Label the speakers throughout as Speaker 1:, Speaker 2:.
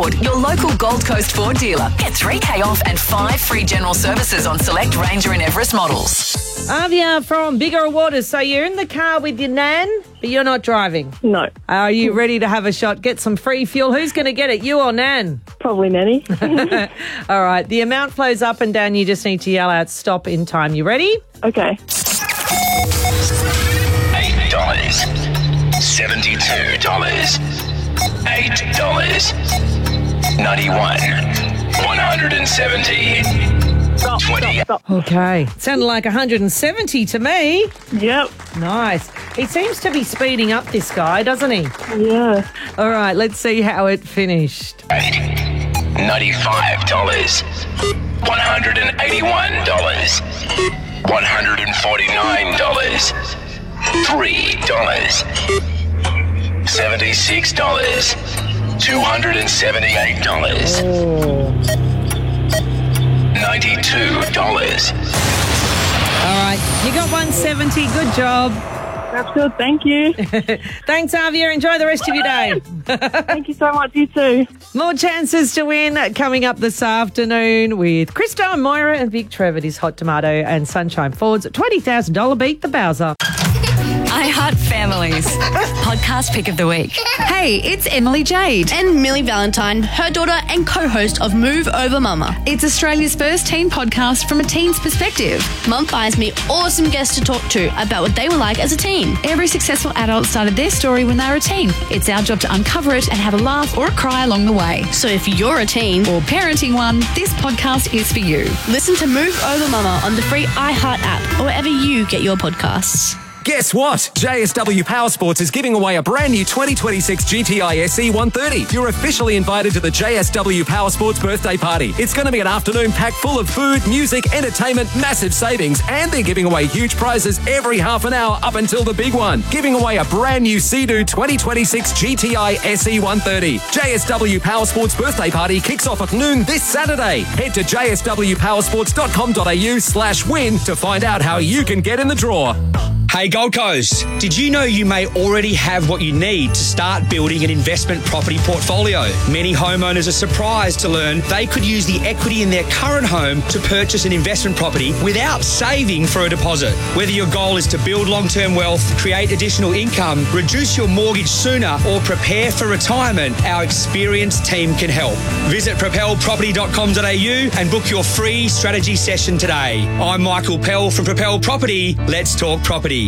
Speaker 1: Ford, your local Gold Coast Ford dealer. Get $3,000 off and 5 free general services on select Ranger and Everest models.
Speaker 2: Avia from Bigger Waters. So you're in the car with your nan, but you're not driving.
Speaker 3: No.
Speaker 2: Are you ready to have a shot? Get some free fuel. Who's going to get it, you or nan?
Speaker 3: Probably Nanny.
Speaker 2: All right. The amount flows up and down. You just need to yell out stop in time. You ready?
Speaker 3: Okay.
Speaker 4: $8, $72, $8, 91, 170.
Speaker 3: Stop,
Speaker 4: 20.
Speaker 3: stop.
Speaker 2: Okay. Sounded like 170 to me.
Speaker 3: Yep.
Speaker 2: Nice. He seems to be speeding up, this guy, doesn't he?
Speaker 3: Yeah.
Speaker 2: All right. Let's see how it finished.
Speaker 4: $95, $181, $149, $3, $76, $278, $92.
Speaker 2: All right. You got 170. Good job.
Speaker 3: That's good. Thank you.
Speaker 2: Thanks, Avia. Enjoy the rest of your day.
Speaker 3: Thank you so much. You too.
Speaker 2: More chances to win coming up this afternoon with Krista and Moira and Vic Trevor. It is Hot Tomato and Sunshine Ford's $20,000 Beat the Bowser.
Speaker 1: iHeart Families. Podcast pick of the week.
Speaker 5: Hey, it's Emily Jade.
Speaker 6: And Millie Valentine, her daughter and co-host of Move Over Mama.
Speaker 5: It's Australia's first teen podcast from a teen's perspective.
Speaker 6: Mum finds me awesome guests to talk to about what they were like as a teen.
Speaker 5: Every successful adult started their story when they were a teen. It's our job to uncover it and have a laugh or a cry along the way.
Speaker 6: So if you're a teen
Speaker 5: Or parenting one, this podcast is for you.
Speaker 6: listen to Move Over Mama on the free iHeart app or wherever you get your podcasts.
Speaker 7: Guess what? JSW Power Sports is giving away a brand new 2026 GTI SE 130. You're officially invited to the JSW Power Sports birthday party. It's going to be an afternoon packed full of food, music, entertainment, massive savings, and they're giving away huge prizes every half an hour up until the big one. Giving away a brand new Sea-Doo 2026 GTI SE 130. JSW Power Sports birthday party kicks off at noon this Saturday. Head to jswpowersports.com.au/win to find out how you can get in the draw.
Speaker 8: Hey Gold Coast, did you know you may already have what you need to start building an investment property portfolio? Many homeowners are surprised to learn they could use the equity in their current home to purchase an investment property without saving for a deposit. Whether your goal is to build long-term wealth, create additional income, reduce your mortgage sooner, or prepare for retirement, our experienced team can help. Visit propelproperty.com.au and book your free strategy session today. I'm Michael Pell from Propel Property. Let's talk property.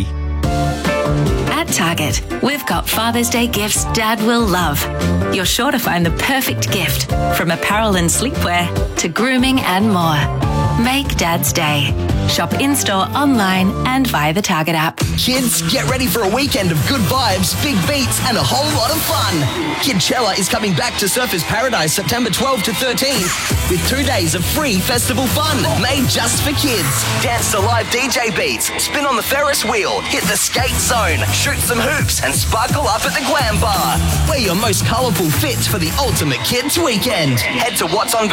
Speaker 1: At Target, we've got Father's Day gifts Dad will love. You're sure to find the perfect gift, from apparel and sleepwear to grooming and more. Make Dad's day. Shop in-store, online and via the Target app.
Speaker 9: Kids, get ready for a weekend of good vibes, big beats, and a whole lot of fun. Kidchella is coming back to Surfers Paradise September 12 to 13 with 2 days of free festival fun made just for kids. Dance to live DJ beats, spin on the Ferris wheel, hit the skate zone, shoot some hoops, and sparkle up at the Glam Bar. Wear your most colourful fits for the ultimate kids weekend. Head to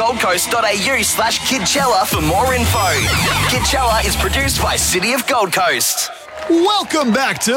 Speaker 9: whatsongoldcoast.au/Kidchella for more info. Kidchella is produced by City of Gold Coast.
Speaker 10: Welcome back to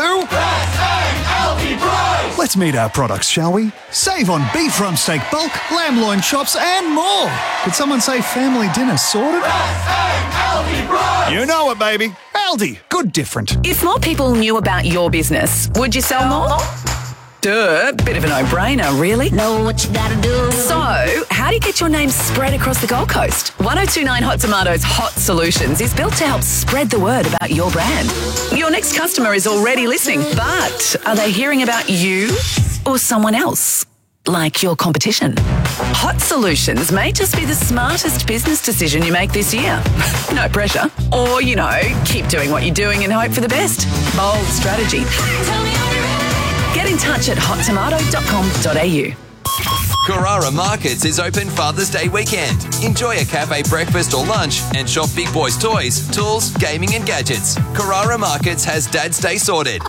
Speaker 4: Aldi Price.
Speaker 10: Let's meet our products, shall we? Save on beef rump steak bulk, lamb loin chops, and more. Did someone say family dinner sorted?
Speaker 4: Aldi Price.
Speaker 10: You know it, baby. Aldi, good different.
Speaker 1: If more people knew about your business, would you sell more? Duh, bit of a no-brainer, really.
Speaker 6: Know what you gotta do.
Speaker 1: So, how do you get your name spread across the Gold Coast? 1029 Hot Tomatoes Hot Solutions is built to help spread the word about your brand. Your next customer is already listening, but are they hearing about you or someone else? Like your competition. Hot Solutions may just be the smartest business decision you make this year. No pressure. Or, keep doing what you're doing and hope for the best. Bold strategy. Get in touch at hottomato.com.au.
Speaker 11: Carrara Markets is open Father's Day weekend. Enjoy a cafe breakfast or lunch and shop Big Boys toys, tools, gaming and gadgets. Carrara Markets has Dad's Day sorted.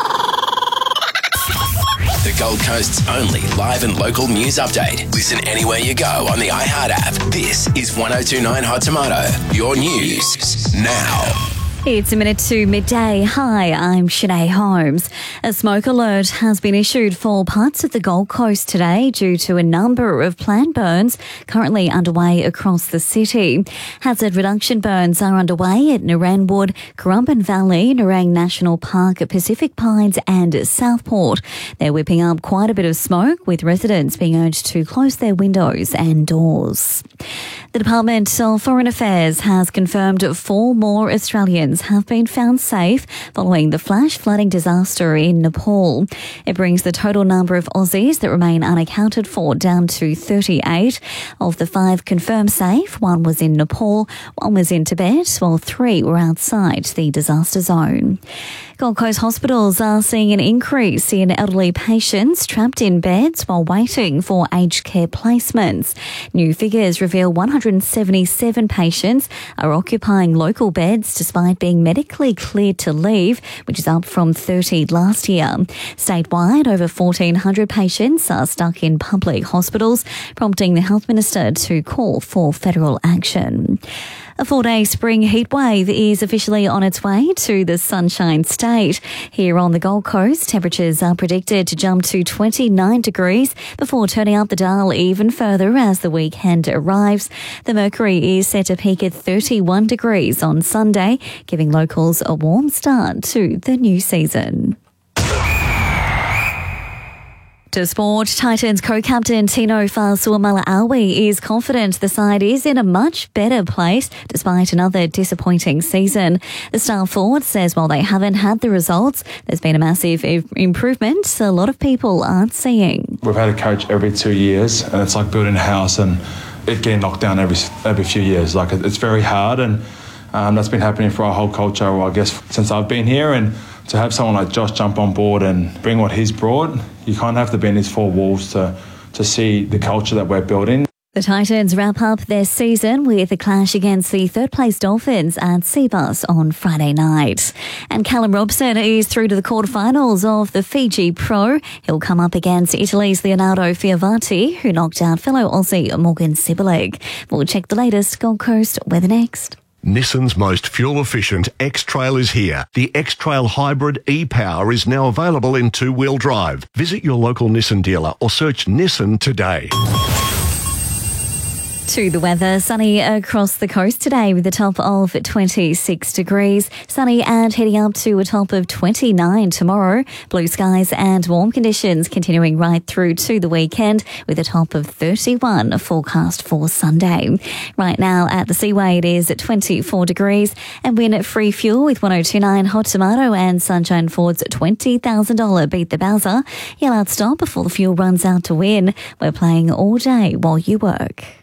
Speaker 4: The Gold Coast's only live and local news update. Listen anywhere you go on the iHeart app. This is 1029 Hot Tomato. Your news now.
Speaker 12: It's a minute to midday. Hi, I'm Shanae Holmes. A smoke alert has been issued for parts of the Gold Coast today due to a number of planned burns currently underway across the city. Hazard reduction burns are underway at Naranwood, Currumbin Valley, Nerang National Park, Pacific Pines and Southport. They're whipping up quite a bit of smoke, with residents being urged to close their windows and doors. The Department of Foreign Affairs has confirmed 4 more Australians have been found safe following the flash flooding disaster in Nepal. It brings the total number of Aussies that remain unaccounted for down to 38. Of the 5 confirmed safe, 1 was in Nepal, 1 was in Tibet, while 3 were outside the disaster zone. Gold Coast hospitals are seeing an increase in elderly patients trapped in beds while waiting for aged care placements. New figures reveal 177 patients are occupying local beds despite being medically cleared to leave, which is up from 30 last year. Statewide, over 1,400 patients are stuck in public hospitals, prompting the Health Minister to call for federal action. A 4-day spring heatwave is officially on its way to the Sunshine State. Here on the Gold Coast, temperatures are predicted to jump to 29 degrees before turning up the dial even further as the weekend arrives. The mercury is set to peak at 31 degrees on Sunday, giving locals a warm start to the new season. To sport, Titans co-captain Tino Fa'asuamaleaui is confident the side is in a much better place despite another disappointing season. The star forward says while they haven't had the results, there's been a massive improvement a lot of people aren't seeing.
Speaker 13: We've had a coach every 2 years, and it's like building a house and it getting knocked down every few years. Like, it's very hard, and that's been happening for our whole culture, well, I guess, since I've been here. And to have someone like Josh jump on board and bring what he's brought, you kind of have to be in his 4 walls to see the culture that we're building.
Speaker 12: The Titans wrap up their season with a clash against the third-place Dolphins at Seabus on Friday night. And Callum Robson is through to the quarterfinals of the Fiji Pro. He'll come up against Italy's Leonardo Fiavati, who knocked out fellow Aussie Morgan Sibilig. We'll check the latest Gold Coast weather next.
Speaker 14: Nissan's most fuel-efficient X-Trail is here. The X-Trail Hybrid e-Power is now available in 2-wheel drive. Visit your local Nissan dealer or search Nissan today.
Speaker 12: To the weather, sunny across the coast today with a top of 26 degrees. Sunny and heading up to a top of 29 tomorrow. Blue skies and warm conditions continuing right through to the weekend with a top of 31 forecast for Sunday. Right now at the Seaway it is at 24 degrees and win free fuel with 1029 Hot Tomato and Sunshine Ford's $20,000 Beat the Bowser. Yell out stop before the fuel runs out to win. We're playing all day while you work.